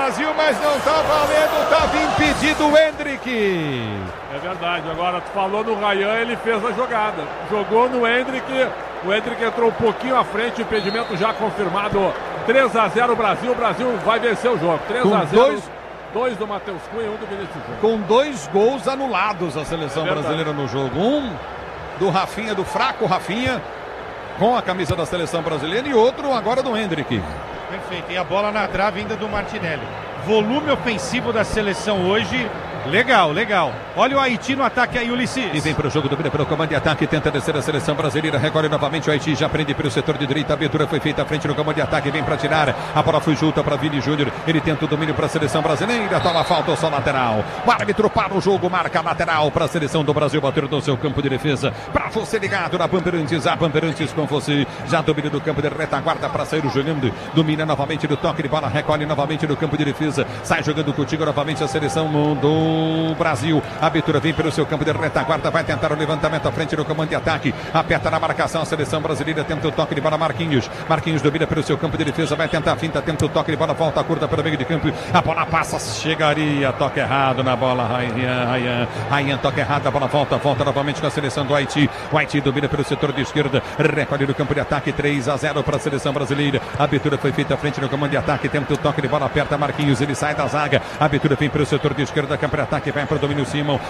Brasil, mas não tá valendo, tava impedido o Endrick. É verdade, agora tu falou no Ryan, ele fez a jogada. Jogou no Endrick, o Endrick entrou um pouquinho à frente, impedimento já confirmado. 3-0 Brasil, o Brasil vai vencer o jogo. 3-0, 2 do Matheus Cunha, 1 do Vinícius Júnior. Com 2 gols anulados a seleção brasileira no jogo. Um do Rafinha, do fraco Rafinha, com a camisa da seleção brasileira, e outro agora do Endrick. Perfeito, e a bola na trave ainda do Martinelli. Volume ofensivo da seleção hoje, legal, legal. Olha o Haiti no ataque aí, Ulisses. E vem para o jogo, domina pelo comando de ataque, tenta descer a seleção brasileira, recolhe novamente o Haiti, já prende pelo setor de direita, a abertura foi feita à frente no comando de ataque, vem para tirar, a bola foi junta para Vini Júnior, ele tenta o domínio para a seleção brasileira, toma falta, só lateral. O árbitro para o jogo, marca lateral para a seleção do Brasil, bater no seu campo de defesa, para você ligado na Bandeirantes, a Bandeirantes com você, já domina do campo de retaguarda para sair o jogando, domina novamente do toque de bola, recolhe novamente no campo de defesa, sai jogando contigo novamente a seleção do Brasil. A abertura vem pelo seu campo de retaguarda, vai tentar o levantamento à frente no comando de ataque, aperta na marcação a seleção brasileira, tenta o toque de bola Marquinhos domina pelo seu campo de defesa, vai tentar a finta, tenta o toque de bola, volta curta pelo meio de campo, a bola passa, chegaria, toque errado na bola, Ryan, toque errado, a bola volta novamente com a seleção do Haiti. O Haiti domina pelo setor de esquerda, recolhe no campo de ataque, 3-0 para a seleção brasileira. A abertura foi feita à frente no comando de ataque, tenta o toque de bola, aperta Marquinhos, ele sai da zaga, a abertura vem pelo setor de esquerda, campo de ataque, vai para o domínio Simão.